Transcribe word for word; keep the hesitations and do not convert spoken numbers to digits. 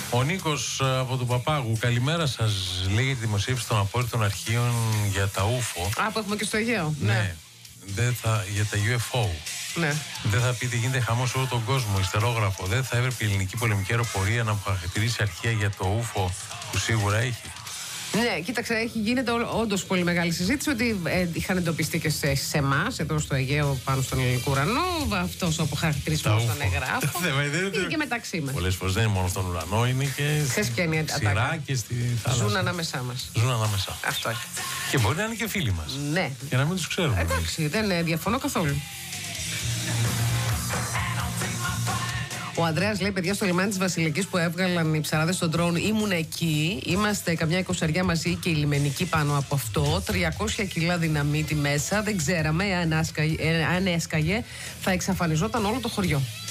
Ο Νίκος από τον Παπάγου, καλημέρα σας. Λέει για τη δημοσίευση των απόρριτων αρχείων για τα ούφο. Α, που έχουμε και στο Αιγαίο. Ναι. Ναι. Δεν θα, για τα γιου εφ ο. Ναι. Δεν θα πείτε γίνεται χαμός όλο τον κόσμο. Ιστερόγραφο. Δεν θα έπρεπε η ελληνική πολεμική αεροπορία να μου χαρακτηρίσει αρχεία για το ούφο που σίγουρα έχει. Ναι, κοίταξε, έχει γίνεται όντως πολύ μεγάλη συζήτηση ότι ε, είχαν εντοπιστεί και σε, σε εμάς, εδώ στο Αιγαίο, πάνω στον ελληνικό ουρανό, αυτός ο αποχαρακτηρισμός των εγγράφων. Είναι και μεταξύ μας. Πολλές φορές δεν είναι μόνο στον ουρανό, είναι και στη ξηρά και στη θάλασσα. Ζουν ανάμεσά μας. Ζουν ανάμεσά. Αυτό έχει. Και μπορεί να είναι και φίλοι μας. Ναι. Και να μην τους ξέρουμε. Εντάξει, δεν διαφωνώ καθόλου. Ο Ανδρέας λέει: παιδιά, στο λιμάνι της Βασιλικής που έβγαλαν οι ψαράδες στον ντρόουν, ήμουν εκεί. Είμαστε καμιά εικοσαριά μαζί και η λιμενική πάνω από αυτό. τριακόσια κιλά δυναμίτη μέσα. Δεν ξέραμε αν, άσκαγε, αν έσκαγε, θα εξαφανιζόταν όλο το χωριό.